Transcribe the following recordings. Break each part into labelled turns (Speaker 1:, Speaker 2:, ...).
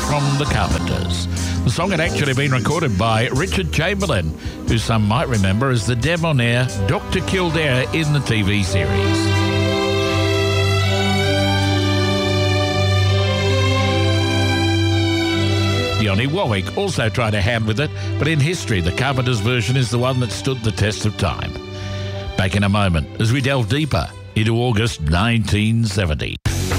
Speaker 1: from The Carpenters. The song had actually been recorded by Richard Chamberlain, who some might remember as the debonair Dr. Kildare in the TV series. Johnny Warwick also tried a hand with it, but in history, the Carpenters version is the one that stood the test of time. Back in a moment as we delve deeper into August 1970.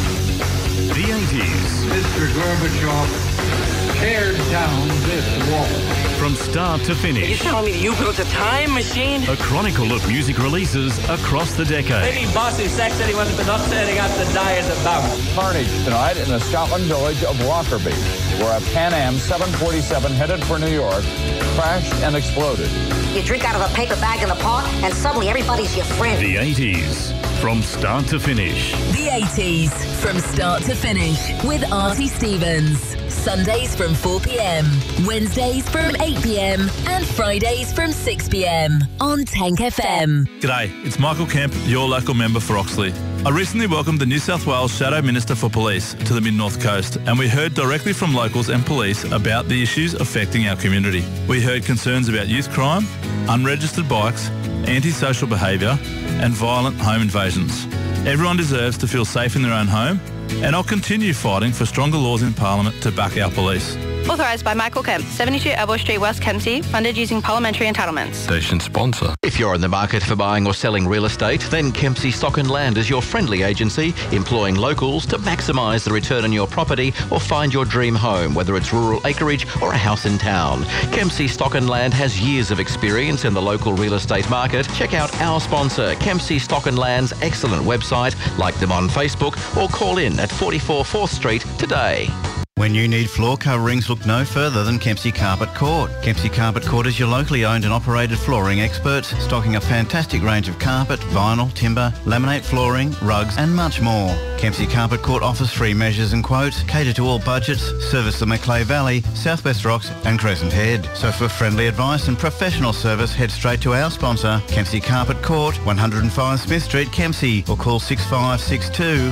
Speaker 2: The 80s.
Speaker 3: Mr. Gorbachev teared down this wall.
Speaker 2: From start to
Speaker 4: You
Speaker 2: finish.
Speaker 4: telling me you built a time machine?
Speaker 2: A chronicle of music releases across the decade.
Speaker 4: Maybe Bossy Sex said he wasn't, but not saying he got the diet about.
Speaker 5: Carnage tonight in the Scotland village of Lockerbie, where a Pan Am 747 headed for New York crashed and exploded.
Speaker 6: You drink out of a paper bag in the park, and suddenly everybody's your friend.
Speaker 2: The 80s. From start to finish.
Speaker 7: The 80s, from start to finish, with Artie Stevens. Sundays from 4 p.m, Wednesdays from 8 p.m, and Fridays from 6 p.m. on Tank FM.
Speaker 8: G'day, it's Michael Kemp, your local member for Oxley. I recently welcomed the New South Wales Shadow Minister for Police to the Mid-North Coast, and we heard directly from locals and police about the issues affecting our community. We heard concerns about youth crime, unregistered bikes, antisocial behaviour, and violent home invasions. Everyone deserves to feel safe in their own home, and I'll continue fighting for stronger laws in Parliament to back our police.
Speaker 9: Authorised by Michael Kemp, 72 Elbow Street, West Kempsey, funded using parliamentary entitlements.
Speaker 10: Station sponsor.
Speaker 11: If you're in the market for buying or selling real estate, then Kempsey Stock and Land is your friendly agency, employing locals to maximise the return on your property or find your dream home, whether it's rural acreage or a house in town. Kempsey Stock and Land has years of experience in the local real estate market. Check out our sponsor, Kempsey Stock and Land's excellent website, like them on Facebook, or call in at 44 4th Street today.
Speaker 12: When you need floor coverings, look no further than Kempsey Carpet Court. Kempsey Carpet Court is your locally owned and operated flooring experts, stocking a fantastic range of carpet, vinyl, timber, laminate flooring, rugs and much more. Kempsey Carpet Court offers free measures and quotes, cater to all budgets, service the Macleay Valley, Southwest Rocks and Crescent Head. So for friendly advice and professional service, head straight to our sponsor, Kempsey Carpet Court, 105 Smith Street, Kempsey, or call 6562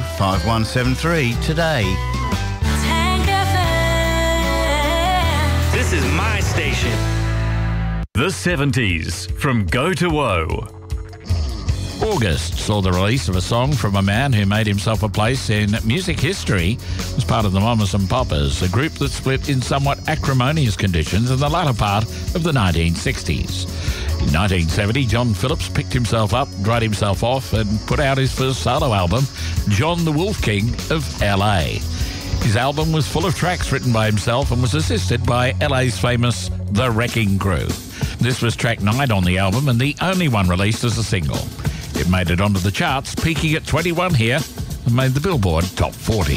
Speaker 12: 5173 today.
Speaker 4: This is my station.
Speaker 2: The 70s. From Go to Woe.
Speaker 1: August saw the release of a song from a man who made himself a place in music history as part of the Mamas and Papas, a group that split in somewhat acrimonious conditions in the latter part of the 1960s. In 1970, John Phillips picked himself up, dried himself off and put out his first solo album, John the Wolf King of LA. His album was full of tracks written by himself and was assisted by LA's famous The Wrecking Crew. This was track 9 on the album and the only one released as a single. It made it onto the charts, peaking at 21 here and made the Billboard Top 40.